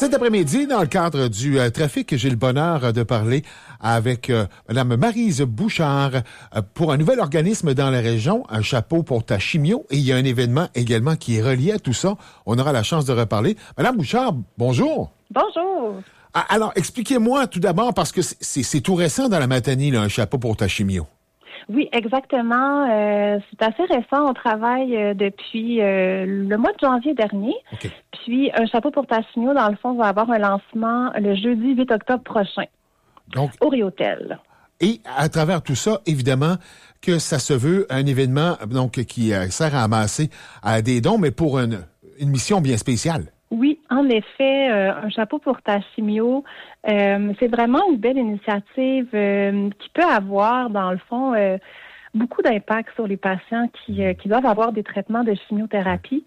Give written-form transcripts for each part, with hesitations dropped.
Cet après-midi, dans le cadre du trafic, j'ai le bonheur de parler avec Mme Maryse Bouchard pour un nouvel organisme dans la région, un chapeau pour ta chimio. Et il y a un événement également qui est relié à tout ça. On aura la chance de reparler. Mme Bouchard, bonjour. Bonjour. Alors, expliquez-moi tout d'abord, parce que c'est tout récent dans la Matanie, là, un chapeau pour ta chimio. Oui, exactement. C'est assez récent. On travaille depuis le mois de janvier dernier. Okay. Puis, un chapeau pour ta chimio, dans le fond, va avoir un lancement le jeudi 8 octobre prochain. Donc, au Riotel. Et à travers tout ça, évidemment, que ça se veut un événement donc qui sert à amasser des dons, mais pour une mission bien spéciale. Oui, en effet, un chapeau pour ta chimio, c'est vraiment une belle initiative qui peut avoir, dans le fond, beaucoup d'impact sur les patients qui doivent avoir des traitements de chimiothérapie.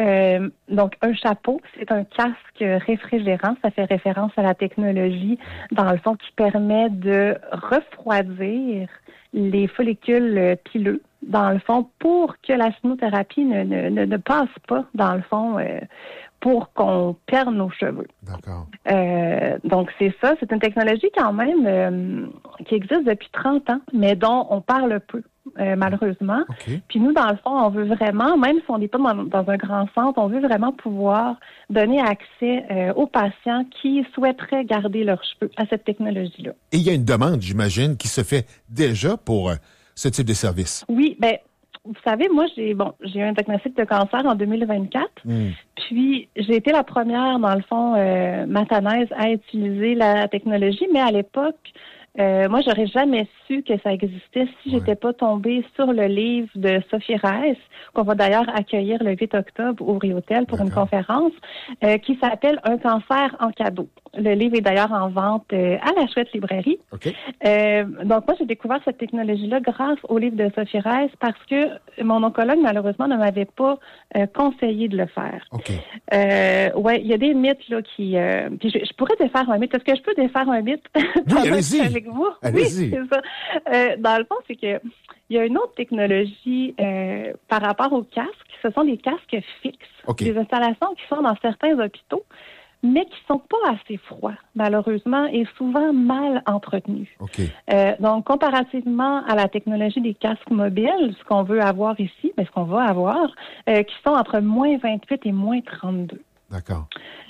Donc, un chapeau, c'est un casque réfrigérant. Ça fait référence à la technologie, dans le fond, qui permet de refroidir les follicules pileux, dans le fond, pour que la chimiothérapie ne passe pas, dans le fond, pour qu'on perde nos cheveux. D'accord. Donc, c'est ça. C'est une technologie quand même qui existe depuis 30 ans, mais dont on parle peu, malheureusement. Okay. Puis nous, dans le fond, on veut vraiment, même si on n'est pas dans un grand centre, on veut vraiment pouvoir donner accès aux patients qui souhaiteraient garder leurs cheveux à cette technologie-là. Et il y a une demande, j'imagine, qui se fait déjà pour ce type de service. Oui, bien, vous savez, moi, j'ai eu un diagnostic de cancer en 2024. Puis, j'ai été la première, dans le fond, matanaise à utiliser la technologie. Mais à l'époque, moi, j'aurais jamais su que ça existait si j'étais pas tombée sur le livre de Sophie Reiss, qu'on va d'ailleurs accueillir le 8 octobre au Riotel pour une conférence, qui s'appelle « Un cancer en cadeau ». Le livre est d'ailleurs en vente à la Chouette Librairie. Okay. Donc, moi, j'ai découvert cette technologie-là grâce au livre de Sophie Reiss parce que mon oncologue, malheureusement, ne m'avait pas conseillé de le faire. Okay. Ouais, il y a des mythes là qui... puis je pourrais défaire un mythe. Est-ce que je peux défaire un mythe? Oui, allez-y. Avec vous? Allez-y. Oui, c'est ça. Dans le fond, c'est que il y a une autre technologie par rapport aux casques. Ce sont des casques fixes. Okay. Des installations qui sont dans certains hôpitaux, mais qui sont pas assez froids, malheureusement, et souvent mal entretenus. Okay. Donc, comparativement à la technologie des casques mobiles, ce qu'on veut avoir ici, mais ce qu'on va avoir, qui sont entre moins 28 et moins 32. D'accord.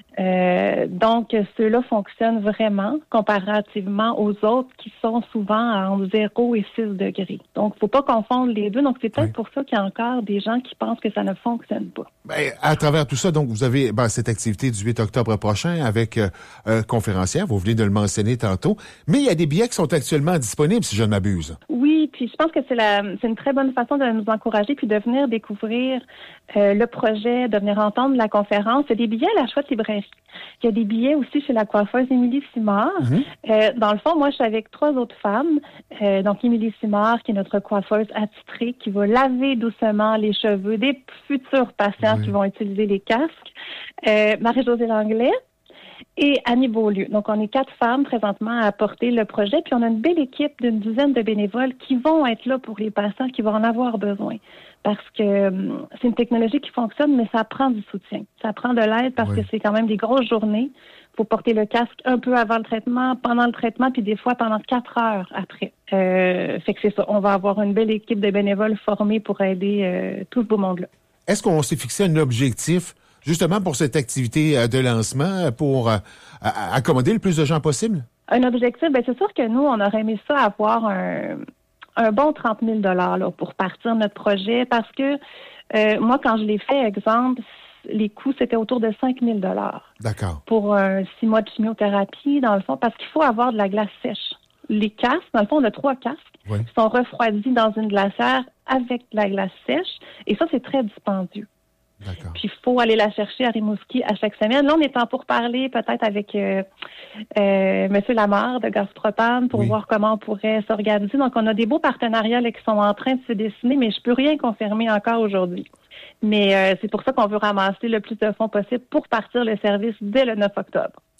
Donc, ceux-là fonctionnent vraiment comparativement aux autres qui sont souvent entre 0 et 6 degrés. Donc, il ne faut pas confondre les deux. Donc, c'est peut-être pour ça qu'il y a encore des gens qui pensent que ça ne fonctionne pas. Ben, à travers tout ça, donc, vous avez cette activité du 8 octobre prochain avec conférencière. Vous venez de le mentionner tantôt. Mais il y a des billets qui sont actuellement disponibles, si je ne m'abuse. Oui, puis je pense que c'est une très bonne façon de nous encourager puis de venir découvrir le projet, de venir entendre la conférence. Il y a des billets à la Chouette Librairie. Il y a des billets aussi chez la coiffeuse Émilie Simard. Dans le fond, moi, je suis avec 3 autres femmes. Donc, Émilie Simard, qui est notre coiffeuse attitrée, qui va laver doucement les cheveux des futurs patients qui vont utiliser les casques. Marie-Josée Langlais et Annie Beaulieu. Donc, on est 4 femmes présentement à porter le projet. Puis, on a une belle équipe d'une dizaine de bénévoles qui vont être là pour les patients qui vont en avoir besoin. Parce que c'est une technologie qui fonctionne, mais ça prend du soutien. Ça prend de l'aide parce que c'est quand même des grosses journées. Il faut porter le casque un peu avant le traitement, pendant le traitement, puis des fois pendant 4 heures après. Fait que c'est ça. On va avoir une belle équipe de bénévoles formés pour aider tout ce beau monde-là. Est-ce qu'on s'est fixé un objectif justement pour cette activité de lancement pour accommoder le plus de gens possible? Un objectif, bien c'est sûr que nous, on aurait aimé ça avoir un bon 30 000 là, pour partir notre projet parce que moi, quand je l'ai fait, exemple, les coûts, c'était autour de 5 000 D'accord. Pour 6 mois de chimiothérapie, dans le fond, parce qu'il faut avoir de la glace sèche. Les casques, dans le fond, on a 3 casques qui sont refroidis dans une glacière avec de la glace sèche et ça, c'est très dispendieux. D'accord. Puis, il faut aller la chercher à Rimouski à chaque semaine. Là, on est en pourparlers peut-être avec M. Lamarre de Gastropane pour voir comment on pourrait s'organiser. Donc, on a des beaux partenariats là, qui sont en train de se dessiner, mais je peux rien confirmer encore aujourd'hui. Mais c'est pour ça qu'on veut ramasser le plus de fonds possible pour partir le service dès le 9 octobre.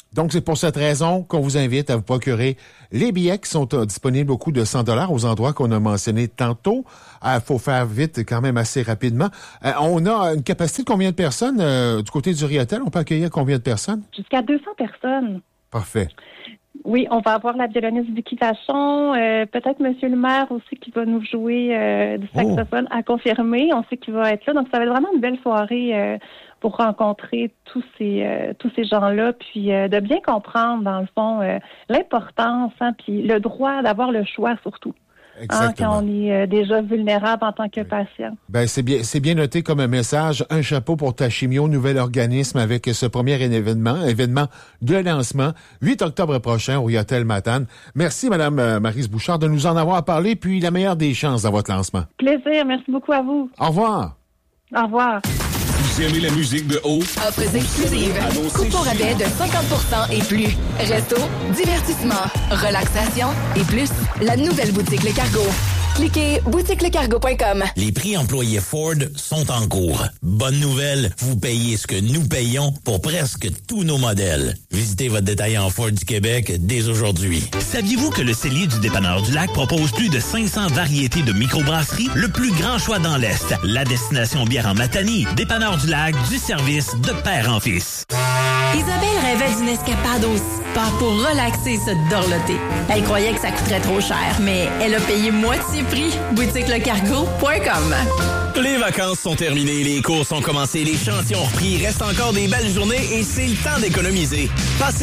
Donc, c'est pour cette raison qu'on vous invite à vous procurer les billets qui sont disponibles au coût de 100 $ aux endroits qu'on a mentionnés tantôt. Faut faire vite quand même assez rapidement. On a une capacité de combien de personnes du côté du Riotel? On peut accueillir combien de personnes? Jusqu'à 200 personnes. Parfait. Oui, on va avoir la violoniste Vicky Vachon, peut-être Monsieur le maire aussi qui va nous jouer du saxophone à confirmer. On sait qu'il va être là. Donc, ça va être vraiment une belle soirée pour rencontrer tous ces gens-là, puis de bien comprendre, dans le fond, l'importance, puis le droit d'avoir le choix surtout. Quand on est déjà vulnérable en tant que patient. Ben c'est bien noté comme un message. Un chapeau pour Tachimio, nouvel organisme avec ce premier événement de lancement, 8 octobre prochain au Riotel Matane. Merci, Madame Maryse Bouchard, de nous en avoir parlé, puis la meilleure des chances dans votre lancement. Plaisir, merci beaucoup à vous. Au revoir. Au revoir. Vous aimez la musique de haut? Offres exclusives. Coupons rabais de 50% et plus. Resto, divertissement, relaxation et plus. La nouvelle boutique Le Cargo. Cliquez boutiquelecargo.com. Les prix employés Ford sont en cours. Bonne nouvelle, vous payez ce que nous payons pour presque tous nos modèles. Visitez votre détaillant Ford du Québec dès aujourd'hui. Saviez-vous que le cellier du Dépanneur du Lac propose plus de 500 variétés de microbrasseries? Le plus grand choix dans l'Est. La destination bière en Matanie. Dépanneur du Lac, du service de père en fils. Isabelle rêvait d'une escapade au spa pour relaxer et se dorloter. Elle croyait que ça coûterait trop cher, mais elle a payé moitié prix. boutiquelecargo.com. Les vacances sont terminées, les cours sont commencés, les chantiers ont repris, il reste encore des belles journées et c'est le temps d'économiser. Passez